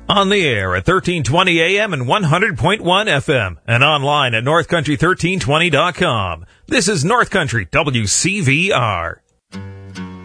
On the air at 1320 AM and 100.1 FM and online at northcountry1320.com. This is North Country WCVR.